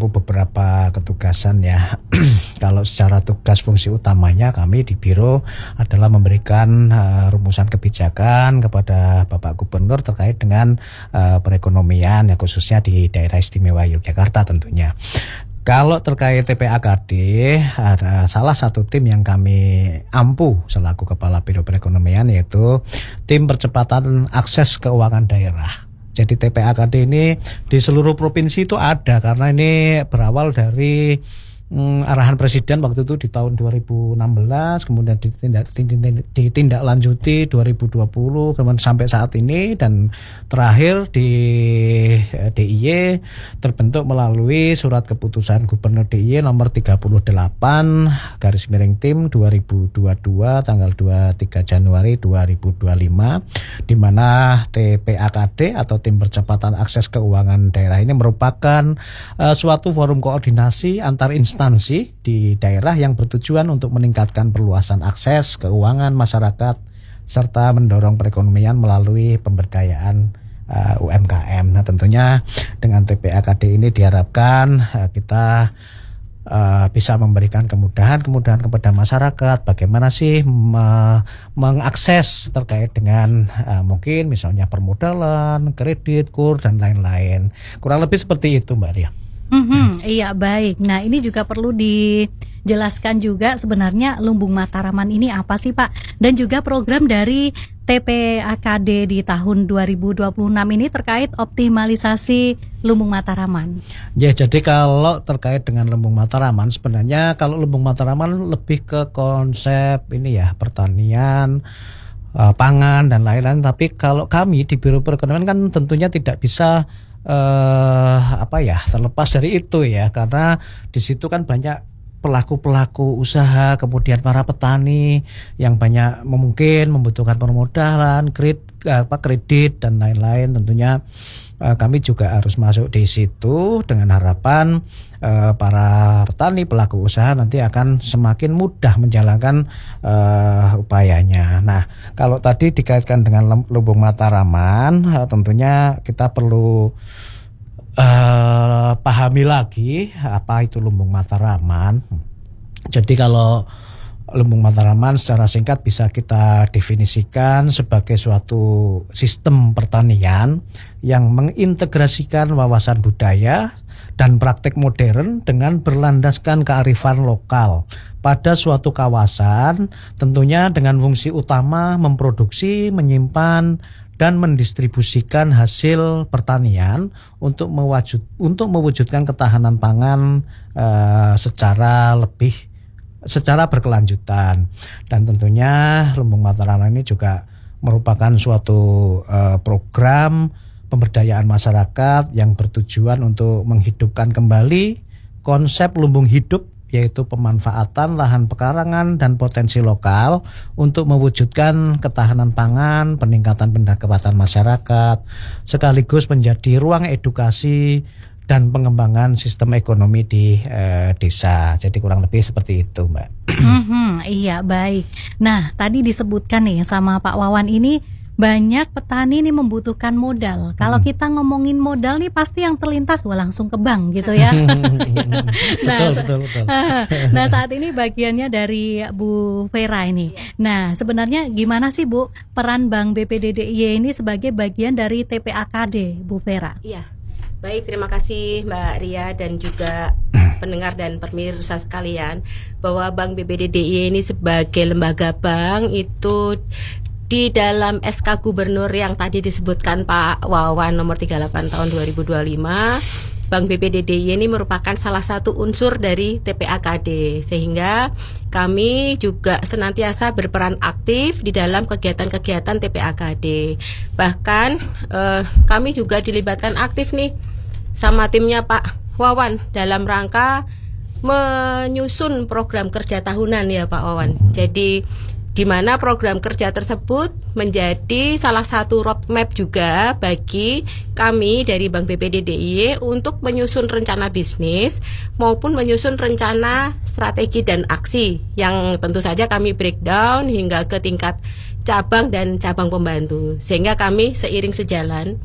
menempuh beberapa ketugasan ya. Kalau secara tugas fungsi utamanya kami di Biro adalah memberikan rumusan kebijakan kepada Bapak Gubernur terkait dengan perekonomian ya, khususnya di daerah istimewa Yogyakarta tentunya. Kalau terkait TPAKD, ada salah satu tim yang kami ampu selaku Kepala Biro Perekonomian, yaitu tim percepatan akses keuangan daerah. Jadi TPAKD ini di seluruh provinsi itu ada, karena ini berawal dari arahan Presiden waktu itu di tahun 2016, kemudian ditindaklanjuti 2020, kemudian sampai saat ini, dan terakhir di DIY terbentuk melalui surat keputusan Gubernur DIY nomor 38/tim 2022 tanggal 23 Januari 2025, di mana TPAKD atau tim percepatan akses keuangan daerah ini merupakan suatu forum koordinasi antar instansi di daerah yang bertujuan untuk meningkatkan perluasan akses keuangan masyarakat serta mendorong perekonomian melalui pemberdayaan UMKM. Nah, tentunya dengan TPAKD ini diharapkan kita bisa memberikan kemudahan kepada masyarakat, bagaimana sih mengakses terkait dengan mungkin misalnya permodalan, kredit, kur, dan lain-lain. Kurang lebih seperti itu, Mbak Ria. Iya, baik. Nah, ini juga perlu dijelaskan juga sebenarnya Lumbung Mataraman ini apa sih, Pak? Dan juga program dari TPAKD di tahun 2026 ini terkait optimalisasi Lumbung Mataraman. Ya, jadi kalau terkait dengan Lumbung Mataraman, sebenarnya kalau Lumbung Mataraman lebih ke konsep ini ya, pertanian, pangan dan lain-lain. Tapi kalau kami di Biro Perekonomian kan tentunya tidak bisa terlepas dari itu ya, karena di situ kan banyak pelaku-pelaku usaha, kemudian para petani yang banyak mungkin membutuhkan permodalan, kredit dan lain-lain. Tentunya kami juga harus masuk di situ dengan harapan para petani pelaku usaha nanti akan semakin mudah menjalankan upayanya. Nah, kalau tadi dikaitkan dengan Lumbung Mataraman, tentunya kita perlu pahami lagi apa itu Lumbung Mataraman. Jadi kalau Lumbung Mataraman secara singkat bisa kita definisikan sebagai suatu sistem pertanian yang mengintegrasikan wawasan budaya dan praktek modern dengan berlandaskan kearifan lokal pada suatu kawasan, tentunya dengan fungsi utama memproduksi, menyimpan, dan mendistribusikan hasil pertanian untuk mewujudkan ketahanan pangan secara berkelanjutan. Dan tentunya Lumbung Mataraman ini juga merupakan suatu program pemberdayaan masyarakat yang bertujuan untuk menghidupkan kembali konsep lumbung hidup, yaitu pemanfaatan lahan pekarangan dan potensi lokal untuk mewujudkan ketahanan pangan, peningkatan pendapatan masyarakat, sekaligus menjadi ruang edukasi dan pengembangan sistem ekonomi di desa. Jadi kurang lebih seperti itu, Mbak. Iya, baik. Nah, tadi disebutkan nih sama Pak Wawan ini banyak petani nih membutuhkan modal. Kalau kita ngomongin modal nih pasti yang terlintas langsung ke bank gitu ya. Betul. Nah, saat ini bagiannya dari Bu Vera ini. Nah, sebenarnya gimana sih Bu peran Bank BPD DIY ini sebagai bagian dari TPAKD, Bu Vera? Iya. Baik, terima kasih Mbak Ria dan juga pendengar dan pemirsa sekalian, bahwa Bank BPD DIY ini sebagai lembaga bank itu di dalam SK Gubernur yang tadi disebutkan Pak Wawan nomor 38 tahun 2025, Bank BPD DIY ini merupakan salah satu unsur dari TPAKD, sehingga kami juga senantiasa berperan aktif di dalam kegiatan-kegiatan TPAKD. Bahkan kami juga dilibatkan aktif nih sama timnya Pak Wawan dalam rangka menyusun program kerja tahunan ya Pak Wawan. Jadi di mana program kerja tersebut menjadi salah satu roadmap juga bagi kami dari Bank BPD DIY untuk menyusun rencana bisnis maupun menyusun rencana strategi dan aksi yang tentu saja kami breakdown hingga ke tingkat cabang dan cabang pembantu, sehingga kami seiring sejalan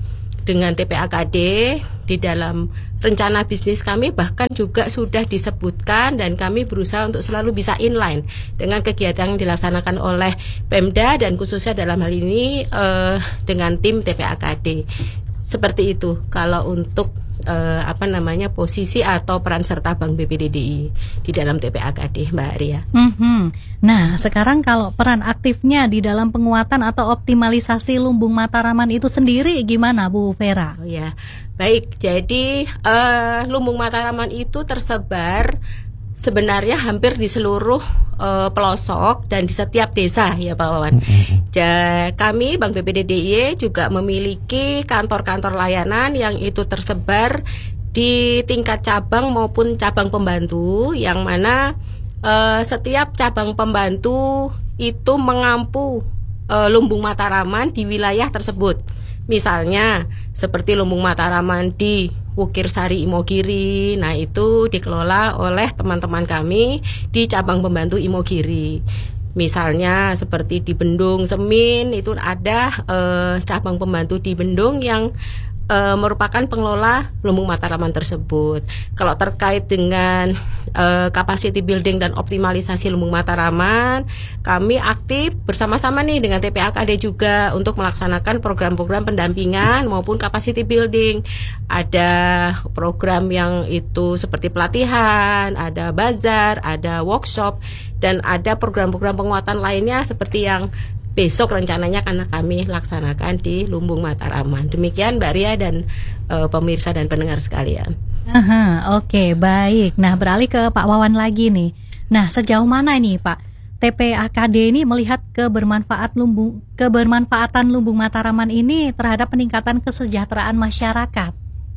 dengan TPAKD di dalam rencana bisnis kami bahkan juga sudah disebutkan, dan kami berusaha untuk selalu bisa inline dengan kegiatan yang dilaksanakan oleh Pemda dan khususnya dalam hal ini dengan tim TPAKD. Seperti itu kalau untuk posisi atau peran serta Bank BPDDI di dalam TPAKD, Mbak Ria. Nah, sekarang kalau peran aktifnya di dalam penguatan atau optimalisasi Lumbung Mataraman itu sendiri gimana, Bu Vera? Oh ya, baik. Jadi Lumbung Mataraman itu tersebar sebenarnya hampir di seluruh pelosok dan di setiap desa ya Pak Wawan. Kami Bank BPDDI juga memiliki kantor-kantor layanan yang itu tersebar di tingkat cabang maupun cabang pembantu, yang mana setiap cabang pembantu itu mengampu Lumbung Mataraman di wilayah tersebut. Misalnya seperti Lumbung Mataraman di Wukir Sari Imogiri, nah itu dikelola oleh teman-teman kami di cabang pembantu Imogiri. Misalnya seperti di Bendung Semin itu ada cabang pembantu di Bendung yang merupakan pengelola Lumbung Mataraman tersebut. Kalau terkait dengan capacity building dan optimalisasi Lumbung Mataraman, kami aktif bersama-sama nih dengan TPAKD juga untuk melaksanakan program-program pendampingan maupun capacity building. Ada program yang itu seperti pelatihan, ada bazar, ada workshop, dan ada program-program penguatan lainnya seperti yang besok rencananya karena kami laksanakan di Lumbung Mataraman. Demikian Mbak Ria dan pemirsa dan pendengar sekalian. Oke, baik. Nah, beralih ke Pak Wawan lagi nih. Nah, sejauh mana ini Pak TPAKD ini melihat kebermanfaatan Lumbung Mataraman ini terhadap peningkatan kesejahteraan masyarakat?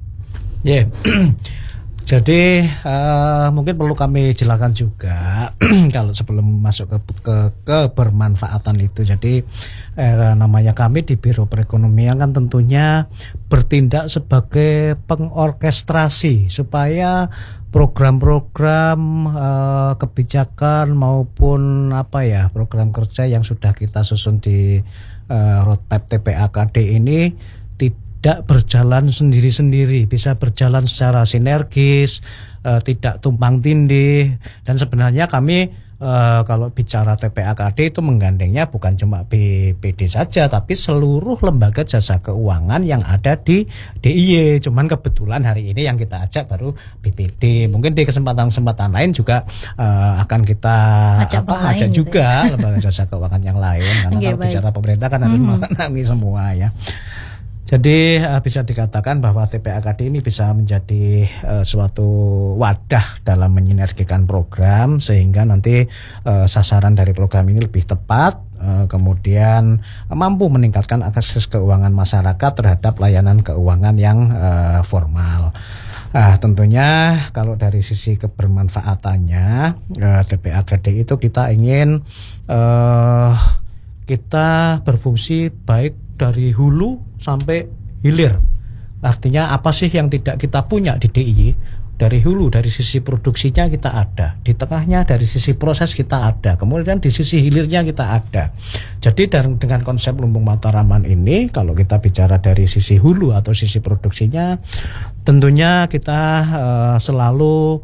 Jadi mungkin perlu kami jelaskan juga kalau sebelum masuk ke kebermanfaatan itu. Jadi namanya kami di Biro Perekonomian kan tentunya bertindak sebagai pengorkestrasi supaya program-program kebijakan maupun program kerja yang sudah kita susun di roadmap TPAKD ini tidak berjalan sendiri-sendiri, bisa berjalan secara sinergis, tidak tumpang tindih. Dan sebenarnya kami kalau bicara TPAKD itu menggandengnya bukan cuma BPD saja, tapi seluruh lembaga jasa keuangan yang ada di DIY. Cuman kebetulan hari ini yang kita ajak baru BPD. Mungkin di kesempatan-kesempatan lain juga akan kita ajak juga lembaga jasa keuangan yang lain. Karena kalau bicara pemerintah kan harus menangani semua ya. Jadi bisa dikatakan bahwa TPAKD ini bisa menjadi suatu wadah dalam menyinergikan program sehingga nanti sasaran dari program ini lebih tepat, kemudian mampu meningkatkan akses keuangan masyarakat terhadap layanan keuangan yang formal. Tentunya kalau dari sisi kebermanfaatannya TPAKD itu kita ingin kita berfungsi baik dari hulu sampai hilir. Artinya apa sih yang tidak kita punya di DIY? Dari hulu, dari sisi produksinya kita ada, di tengahnya dari sisi proses kita ada, kemudian di sisi hilirnya kita ada. Jadi dengan konsep Lumbung Mataraman ini, kalau kita bicara dari sisi hulu atau sisi produksinya, tentunya kita selalu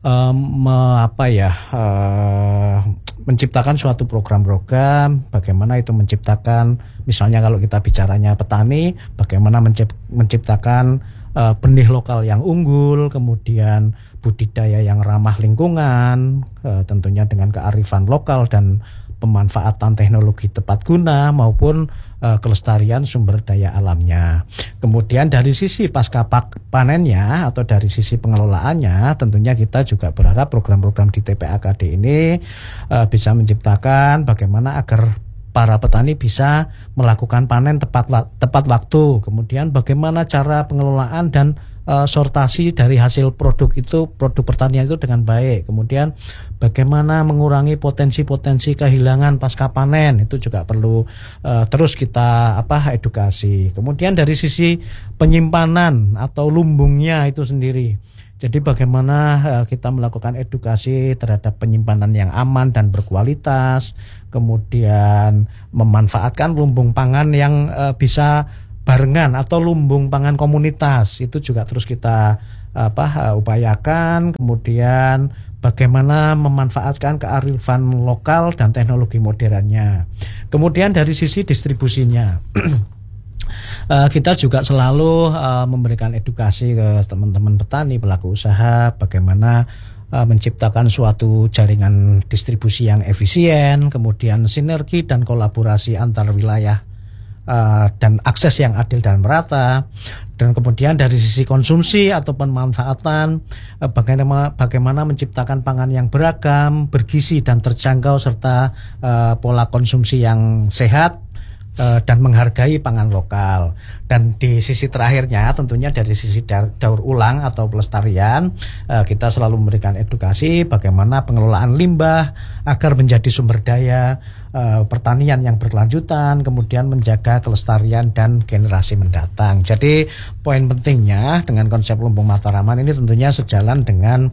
menciptakan suatu program-program, bagaimana itu menciptakan, misalnya kalau kita bicaranya petani, bagaimana menciptakan benih lokal yang unggul, kemudian budidaya yang ramah lingkungan, tentunya dengan kearifan lokal dan pemanfaatan teknologi tepat guna maupun kelestarian sumber daya alamnya. Kemudian dari sisi pasca panennya atau dari sisi pengelolaannya, tentunya kita juga berharap program-program di TPAKD ini bisa menciptakan bagaimana agar para petani bisa melakukan panen tepat waktu. Kemudian bagaimana cara pengelolaan dan sortasi dari hasil produk pertanian itu dengan baik. Kemudian bagaimana mengurangi potensi-potensi kehilangan pasca panen, itu juga perlu terus kita edukasi. Kemudian dari sisi penyimpanan atau lumbungnya itu sendiri. Jadi bagaimana kita melakukan edukasi terhadap penyimpanan yang aman dan berkualitas, kemudian memanfaatkan lumbung pangan yang bisa barengan atau lumbung pangan komunitas itu juga terus kita upayakan. Kemudian bagaimana memanfaatkan kearifan lokal dan teknologi modernnya. Kemudian dari sisi distribusinya kita juga selalu memberikan edukasi ke teman-teman petani, pelaku usaha, bagaimana menciptakan suatu jaringan distribusi yang efisien, kemudian sinergi dan kolaborasi antar wilayah dan akses yang adil dan merata. Dan kemudian dari sisi konsumsi atau pemanfaatan, bagaimana menciptakan pangan yang beragam, bergizi dan terjangkau, serta pola konsumsi yang sehat dan menghargai pangan lokal. Dan di sisi terakhirnya tentunya dari sisi daur ulang atau pelestarian, kita selalu memberikan edukasi bagaimana pengelolaan limbah agar menjadi sumber daya pertanian yang berkelanjutan, kemudian menjaga kelestarian dan generasi mendatang. Jadi poin pentingnya dengan konsep Lumbung Mataraman ini tentunya sejalan dengan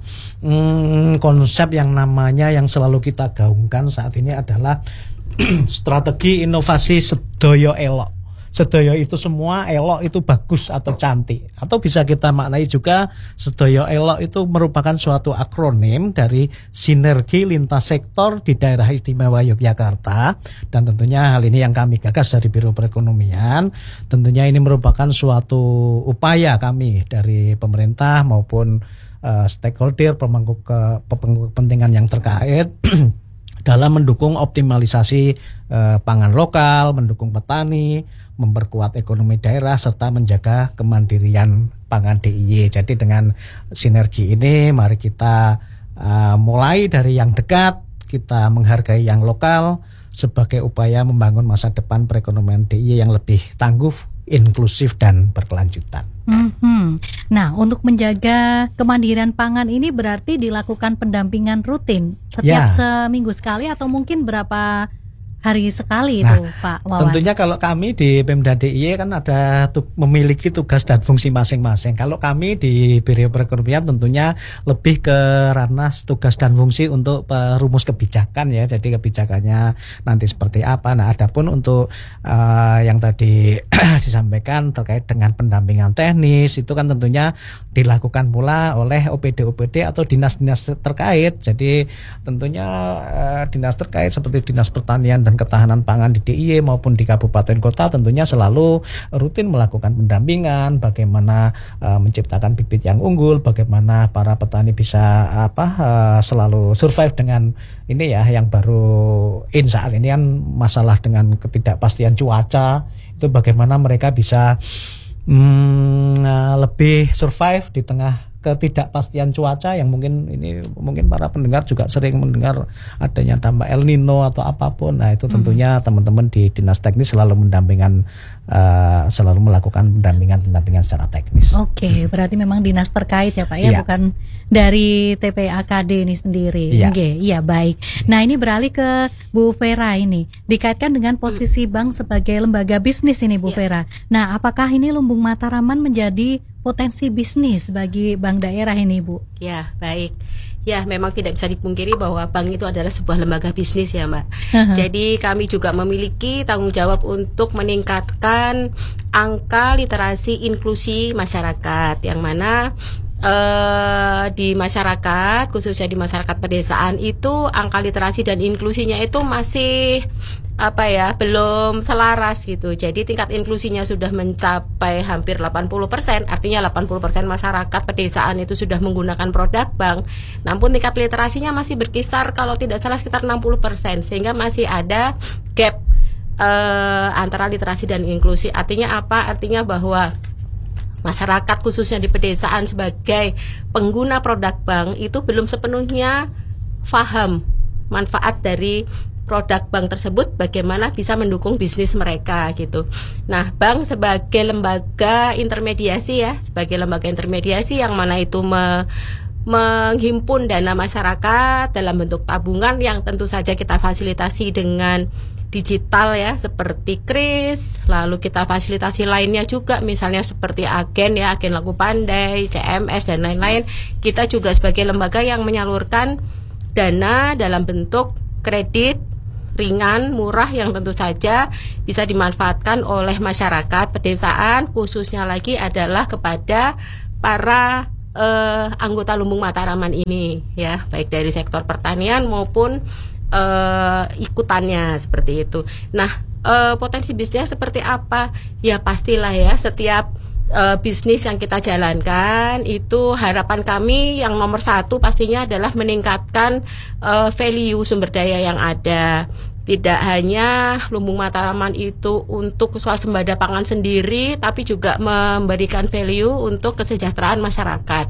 konsep yang yang selalu kita gaungkan saat ini adalah strategi inovasi sedaya elok. Sedaya itu semua elok itu bagus atau cantik. Atau bisa kita maknai juga sedaya elok itu merupakan suatu akronim dari sinergi lintas sektor di daerah istimewa Yogyakarta. Dan tentunya hal ini yang kami gagas dari Biro Perekonomian. Tentunya ini merupakan suatu upaya kami dari pemerintah maupun stakeholder, pemangku kepentingan yang terkait dalam mendukung optimalisasi pangan lokal, mendukung petani, memperkuat ekonomi daerah, serta menjaga kemandirian pangan DIY. Jadi dengan sinergi ini mari kita mulai dari yang dekat, kita menghargai yang lokal sebagai upaya membangun masa depan perekonomian DIY yang lebih tangguh, inklusif dan berkelanjutan. Nah, untuk menjaga kemandirian pangan ini berarti dilakukan pendampingan rutin setiap seminggu sekali atau mungkin berapa hari sekali itu, Pak Wawan? Tentunya kalau kami di Pemda DIY kan ada memiliki tugas dan fungsi masing-masing. Kalau kami di Biro Perekonomian tentunya lebih ke ranah tugas dan fungsi untuk perumus kebijakan ya. Jadi kebijakannya nanti seperti apa. Nah, adapun untuk yang tadi disampaikan terkait dengan pendampingan teknis itu kan tentunya dilakukan pula oleh OPD atau dinas-dinas terkait. Jadi tentunya dinas terkait seperti Dinas Pertanian dan Ketahanan Pangan di DIY maupun di kabupaten kota tentunya selalu rutin melakukan pendampingan, bagaimana menciptakan bibit yang unggul, bagaimana para petani bisa selalu survive dengan ini ya yang baru saat ini kan masalah dengan ketidakpastian cuaca, itu bagaimana mereka bisa lebih survive di tengah ketidakpastian cuaca yang mungkin para pendengar juga sering mendengar adanya dampak El Nino atau apapun. Nah, itu tentunya teman-teman di dinas teknis selalu melakukan pendampingan secara teknis. Oke, berarti memang dinas terkait ya Pak ya, bukan dari TPAKD ini sendiri. Iya, baik. Nah, ini beralih ke Bu Vera ini. Dikaitkan dengan posisi bank sebagai lembaga bisnis ini Bu Vera. Nah, apakah ini Lumbung Mataraman menjadi potensi bisnis bagi bank daerah ini, Bu? Ya, baik. Ya, memang tidak bisa dipungkiri bahwa bank itu adalah sebuah lembaga bisnis ya, Mbak. Jadi kami juga memiliki tanggung jawab untuk meningkatkan angka literasi inklusi masyarakat, yang mana di masyarakat, khususnya di masyarakat pedesaan itu angka literasi dan inklusinya itu masih belum selaras gitu. Jadi tingkat inklusinya sudah mencapai hampir 80%, artinya 80% masyarakat pedesaan itu sudah menggunakan produk bank. Namun tingkat literasinya masih berkisar kalau tidak salah sekitar 60%, sehingga masih ada gap antara literasi dan inklusi. Artinya apa? Artinya bahwa masyarakat khususnya di pedesaan sebagai pengguna produk bank itu belum sepenuhnya paham manfaat dari produk bank tersebut, bagaimana bisa mendukung bisnis mereka gitu. Nah, bank sebagai lembaga intermediasi yang mana itu menghimpun dana masyarakat dalam bentuk tabungan yang tentu saja kita fasilitasi dengan digital ya, seperti KRIS, lalu kita fasilitasi lainnya juga, misalnya seperti agen Laku Pandai, CMS dan lain-lain. Kita juga sebagai lembaga yang menyalurkan dana dalam bentuk kredit ringan, murah yang tentu saja bisa dimanfaatkan oleh masyarakat pedesaan, khususnya lagi adalah kepada para anggota Lumbung Mataraman ini ya, baik dari sektor pertanian maupun ikutannya seperti itu. Nah, potensi bisnisnya seperti apa? Ya pastilah ya, setiap bisnis yang kita jalankan itu harapan kami yang nomor satu pastinya adalah meningkatkan value sumber daya yang ada. Tidak hanya Lumbung Mataraman itu untuk swasembada pangan sendiri, tapi juga memberikan value untuk kesejahteraan masyarakat.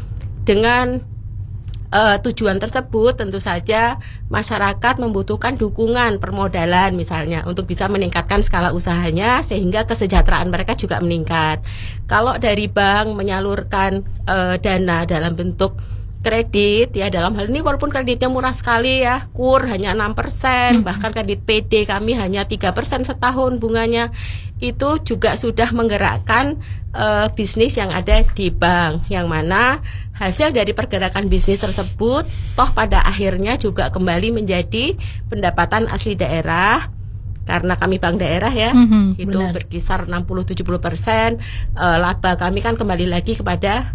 Dengan tujuan tersebut tentu saja masyarakat membutuhkan dukungan permodalan misalnya untuk bisa meningkatkan skala usahanya sehingga kesejahteraan mereka juga meningkat. Kalau dari bank menyalurkan dana dalam bentuk kredit ya, dalam hal ini walaupun kreditnya murah sekali ya, KUR hanya 6%, bahkan kredit PD kami hanya 3% setahun bunganya, itu juga sudah menggerakkan bisnis yang ada di bank, yang mana hasil dari pergerakan bisnis tersebut toh pada akhirnya juga kembali menjadi pendapatan asli daerah. Karena kami bank daerah ya, itu benar. Berkisar 60-70%, laba kami kan kembali lagi kepada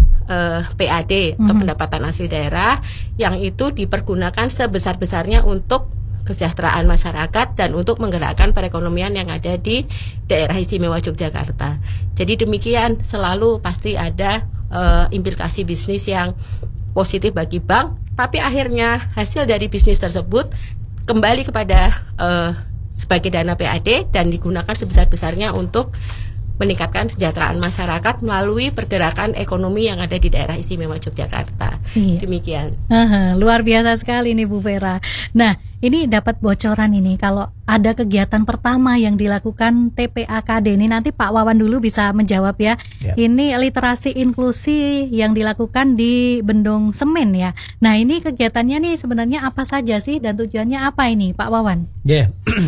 PAD atau pendapatan asli daerah, yang itu dipergunakan sebesar-besarnya untuk kesejahteraan masyarakat dan untuk menggerakkan perekonomian yang ada di daerah istimewa Yogyakarta. Jadi demikian, selalu pasti ada implikasi bisnis yang positif bagi bank, tapi akhirnya hasil dari bisnis tersebut kembali kepada sebagai dana PAD dan digunakan sebesar-besarnya untuk meningkatkan kesejahteraan masyarakat melalui pergerakan ekonomi yang ada di daerah istimewa Yogyakarta. Iya. Demikian. Luar biasa sekali nih Bu Vera. Nah, ini dapat bocoran ini kalau ada kegiatan pertama yang dilakukan TPAKD ini, nanti Pak Wawan dulu bisa menjawab ya. Yep. Ini literasi inklusi yang dilakukan di Bendung Semen ya. Nah, ini kegiatannya nih sebenarnya apa saja sih dan tujuannya apa ini Pak Wawan? Yeah.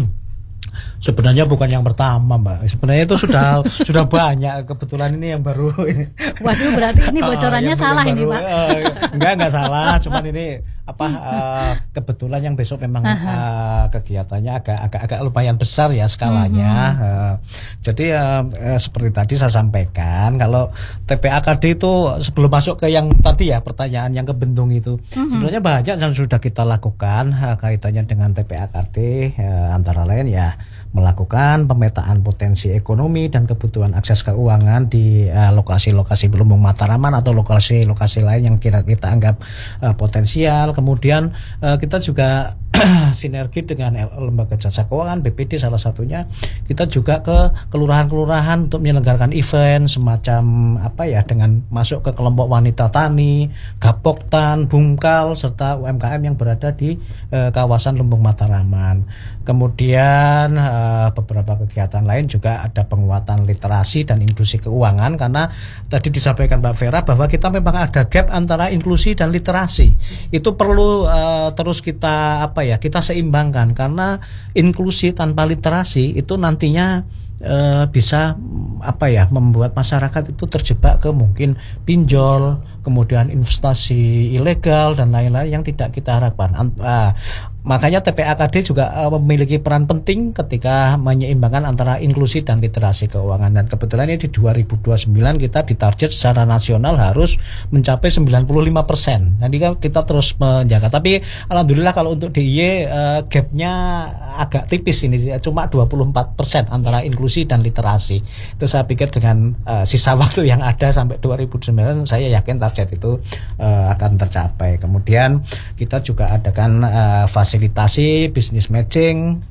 Sebenarnya bukan yang pertama, Mbak. Sebenarnya itu sudah banyak. Kebetulan ini yang baru ini. Waduh, berarti ini bocorannya salah ini, Pak. Enggak salah. Cuman ini kebetulan yang besok memang kegiatannya agak lumayan besar ya skalanya. Jadi seperti tadi saya sampaikan, kalau TPAKD itu sebelum masuk ke yang tadi ya pertanyaan yang ke Bendung itu, sebenarnya banyak yang sudah kita lakukan kaitannya dengan TPAKD, antara lain ya melakukan pemetaan potensi ekonomi dan kebutuhan akses keuangan di lokasi-lokasi Lumbung Mataraman atau lokasi-lokasi lain yang kita anggap potensial. Kemudian kita juga sinergi dengan lembaga jasa keuangan BPD salah satunya, kita juga ke kelurahan-kelurahan untuk menyelenggarakan event semacam dengan masuk ke kelompok wanita tani, Gapoktan, Bungkal serta UMKM yang berada di kawasan Lumbung Mataraman. Kemudian beberapa kegiatan lain juga ada penguatan literasi dan inklusi keuangan, karena tadi disampaikan Mbak Vera bahwa kita memang ada gap antara inklusi dan literasi. Itu perlu terus kita kita seimbangkan, karena inklusi tanpa literasi itu nantinya bisa membuat masyarakat itu terjebak ke mungkin pinjol, kemudian investasi ilegal dan lain-lain yang tidak kita harapkan. Makanya TPAKD juga memiliki peran penting ketika menyeimbangkan antara inklusi dan literasi keuangan. Dan kebetulan ini di 2029 kita ditarget secara nasional harus mencapai 95%. Nanti kita terus menjaga. Tapi alhamdulillah kalau untuk DIY gapnya agak tipis ini, cuma 24% antara inklusi dan literasi. Itu saya pikir dengan sisa waktu yang ada sampai 2029 saya yakin target itu akan tercapai. Kemudian kita juga adakan fasilitasi bisnis matching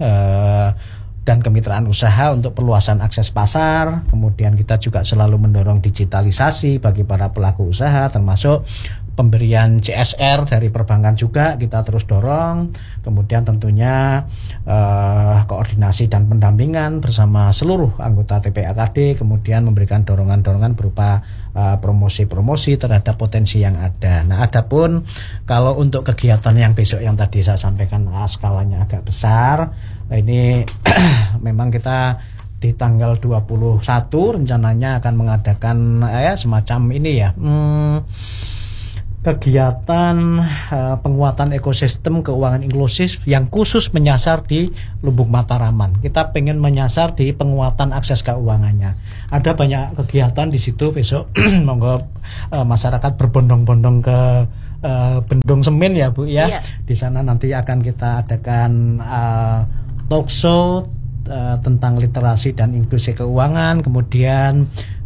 dan kemitraan usaha untuk perluasan akses pasar. Kemudian kita juga selalu mendorong digitalisasi bagi para pelaku usaha, termasuk pemberian CSR dari perbankan juga kita terus dorong. Kemudian tentunya koordinasi dan pendampingan bersama seluruh anggota TPAKD, kemudian memberikan dorongan-dorongan berupa promosi-promosi terhadap potensi yang ada. Nah, adapun kalau untuk kegiatan yang besok yang tadi saya sampaikan skalanya agak besar, ini memang kita di tanggal 21 rencananya akan mengadakan semacam ini ya, kegiatan penguatan ekosistem keuangan inklusif yang khusus menyasar di Lumbung Mataraman. Kita pengen menyasar di penguatan akses keuangannya. Ada banyak kegiatan di situ besok. Monggo masyarakat berbondong-bondong ke Bendung Semin ya Bu ya. Di sana nanti akan kita adakan talk show tentang literasi dan inklusi keuangan, kemudian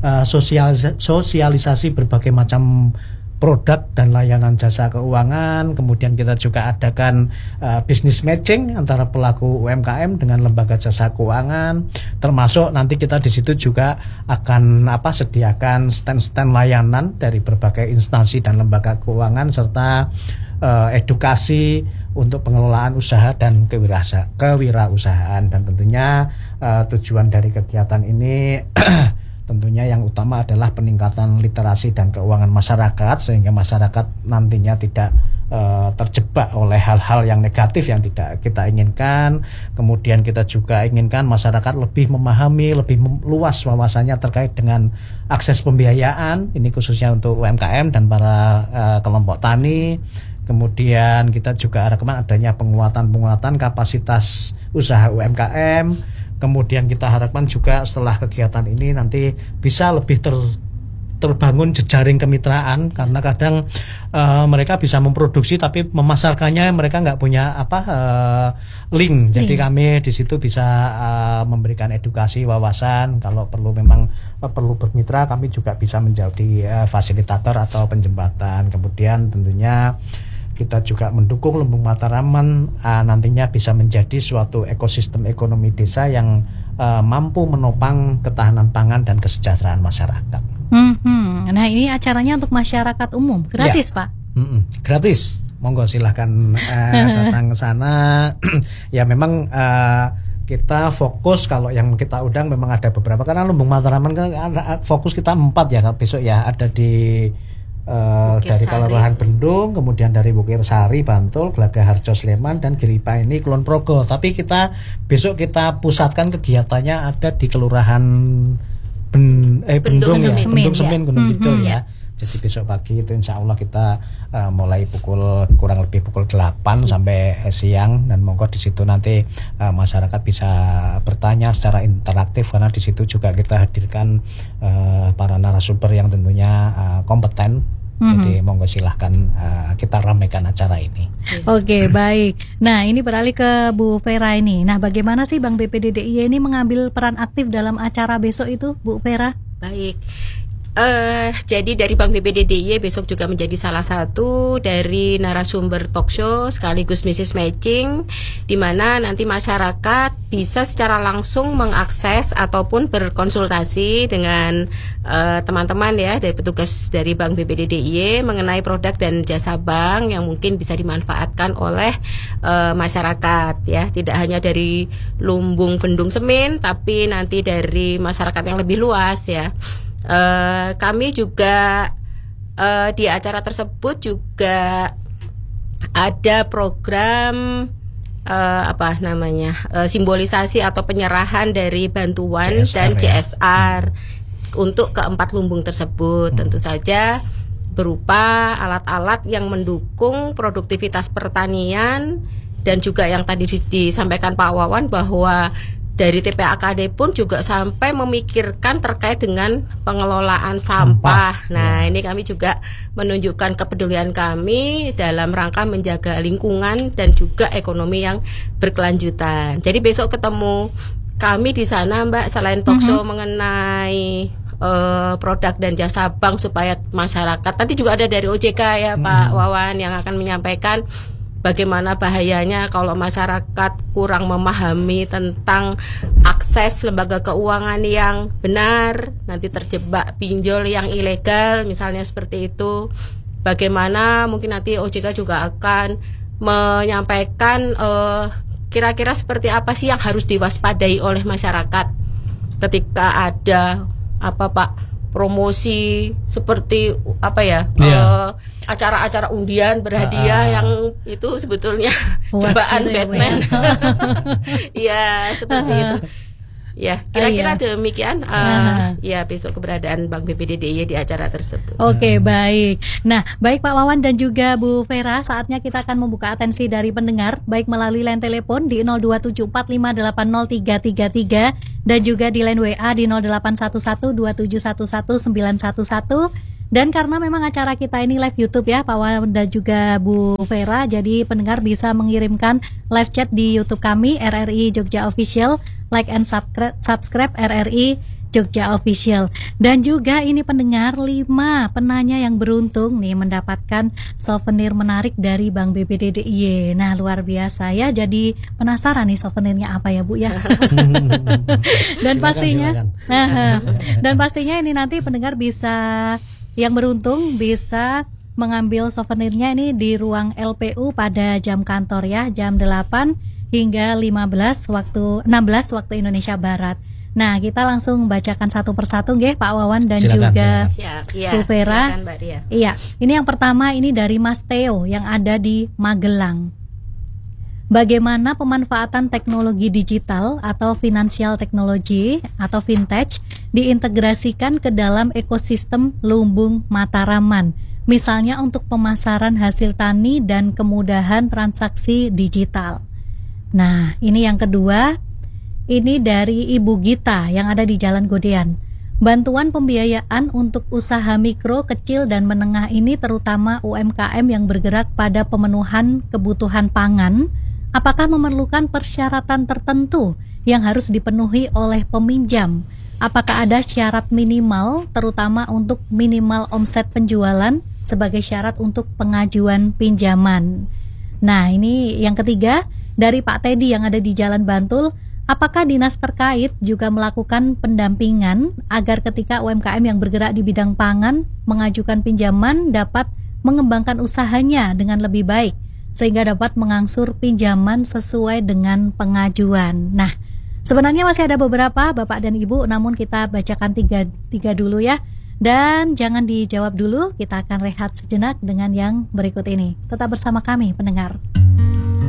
sosialisasi berbagai macam produk dan layanan jasa keuangan. Kemudian kita juga adakan business matching antara pelaku UMKM dengan lembaga jasa keuangan. Termasuk nanti kita di situ juga akan sediakan stand-stand layanan dari berbagai instansi dan lembaga keuangan serta edukasi untuk pengelolaan usaha dan kewirausahaan. Dan tentunya tujuan dari kegiatan ini tentunya yang utama adalah peningkatan literasi dan keuangan masyarakat sehingga masyarakat nantinya tidak terjebak oleh hal-hal yang negatif yang tidak kita inginkan. Kemudian kita juga inginkan masyarakat lebih memahami, lebih luas wawasannya terkait dengan akses pembiayaan, ini khususnya untuk UMKM dan para kelompok tani. Kemudian kita juga harapkan adanya penguatan kapasitas usaha UMKM. Kemudian kita harapkan juga setelah kegiatan ini nanti bisa lebih terbangun jejaring kemitraan, karena kadang mereka bisa memproduksi tapi memasarkannya mereka nggak punya link. Jadi kami di situ bisa memberikan edukasi wawasan. Kalau memang perlu bermitra, kami juga bisa menjadi fasilitator atau penjembatan. Kemudian tentunya kita juga mendukung Lumbung Mataraman nantinya bisa menjadi suatu ekosistem ekonomi desa yang mampu menopang ketahanan pangan dan kesejahteraan masyarakat. Nah ini acaranya untuk masyarakat umum, gratis Pak? Gratis, monggo silahkan datang ke sana. Ya memang kita fokus, kalau yang kita undang memang ada beberapa, karena Lumbung Mataraman kan fokus kita 4 ya besok ya, ada di dari Kelurahan Bendung, kemudian dari Bukir Sari, Bantul, Gelaga Harjo, Sleman, dan Giripaini, Kulon Progo. Tapi besok kita pusatkan kegiatannya ada di Kelurahan Bendung Semin, Gunung Kidul ya. Jadi besok pagi itu insya Allah kita mulai kurang lebih pukul 8 sampai siang, dan monggo di situ nanti masyarakat bisa bertanya secara interaktif, karena di situ juga kita hadirkan para narasumber yang tentunya kompeten. Jadi monggo silahkan kita ramaikan acara ini. Oke, baik. Nah ini beralih ke Bu Vera ini. Nah bagaimana sih Bank BPD DIY ini mengambil peran aktif dalam acara besok itu, Bu Vera? Baik. Jadi dari Bank BPD DIY besok juga menjadi salah satu dari narasumber talk show sekaligus business matching, di mana nanti masyarakat bisa secara langsung mengakses ataupun berkonsultasi dengan teman-teman ya dari petugas dari Bank BPD DIY mengenai produk dan jasa bank yang mungkin bisa dimanfaatkan oleh masyarakat ya, tidak hanya dari Lumbung Bendung Semin tapi nanti dari masyarakat yang lebih luas ya. Kami juga di acara tersebut juga ada program simbolisasi atau penyerahan dari bantuan CSR dan CSR untuk keempat lumbung tersebut. Tentu saja berupa alat-alat yang mendukung produktivitas pertanian, dan juga yang tadi disampaikan Pak Wawan bahwa dari TPAKD pun juga sampai memikirkan terkait dengan pengelolaan sampah. Nah, ini kami juga menunjukkan kepedulian kami dalam rangka menjaga lingkungan dan juga ekonomi yang berkelanjutan. Jadi besok ketemu kami di sana, Mbak, selain talk show mengenai produk dan jasa bank supaya masyarakat. Nanti juga ada dari OJK ya, Pak Wawan, yang akan menyampaikan bagaimana bahayanya kalau masyarakat kurang memahami tentang akses lembaga keuangan yang benar, nanti terjebak pinjol yang ilegal misalnya seperti itu. Bagaimana mungkin nanti OJK juga akan menyampaikan kira-kira seperti apa sih yang harus diwaspadai oleh masyarakat ketika ada promosi seperti acara-acara undian berhadiah yang itu sebetulnya cobaan Batman. Iya, seperti itu. Ya, kira-kira iya. demikian. Ya, besok keberadaan Bank BPD DIY di acara tersebut. Oke, baik. Nah, baik Pak Wawan dan juga Bu Vera, saatnya kita akan membuka atensi dari pendengar, baik melalui line telepon di 02745803333 dan juga di line WA di 081127119111. Dan karena memang acara kita ini live YouTube ya Pak Wawan dan juga Bu Vera, jadi pendengar bisa mengirimkan live chat di YouTube kami RRI Jogja Official, like and subscribe RRI Jogja Official. Dan juga ini pendengar 5 penanya yang beruntung nih mendapatkan souvenir menarik dari Bank BPD DIY. Nah, luar biasa ya. Jadi penasaran nih souvenirnya apa ya Bu ya. Dan pastinya dan pastinya ini nanti pendengar bisa yang beruntung bisa mengambil souvenirnya ini di ruang LPU pada jam kantor ya, jam 8 hingga 16 waktu Indonesia Barat. Nah, kita langsung bacakan satu persatu nggih Pak Wawan dan juga Siap, ya, Bu Vera. silakan, Mbak Ria. Iya, ini yang pertama ini dari Mas Theo yang ada di Magelang. Bagaimana pemanfaatan teknologi digital atau financial technology atau fintech diintegrasikan ke dalam ekosistem Lumbung Mataraman, misalnya untuk pemasaran hasil tani dan kemudahan transaksi digital. Nah, ini yang kedua, ini dari Ibu Gita yang ada di Jalan Godean. Bantuan pembiayaan untuk usaha mikro, kecil, dan menengah ini terutama UMKM yang bergerak pada pemenuhan kebutuhan pangan, apakah memerlukan persyaratan tertentu yang harus dipenuhi oleh peminjam? Apakah ada syarat minimal, terutama untuk minimal omset penjualan sebagai syarat untuk pengajuan pinjaman? Nah, ini yang ketiga dari Pak Teddy yang ada di Jalan Bantul. Apakah dinas terkait juga melakukan pendampingan agar ketika UMKM yang bergerak di bidang pangan mengajukan pinjaman dapat mengembangkan usahanya dengan lebih baik sehingga dapat mengangsur pinjaman sesuai dengan pengajuan? Nah, sebenarnya masih ada beberapa Bapak dan Ibu, namun kita bacakan tiga dulu ya. Dan jangan dijawab dulu, kita akan rehat sejenak dengan yang berikut ini. Tetap bersama kami pendengar.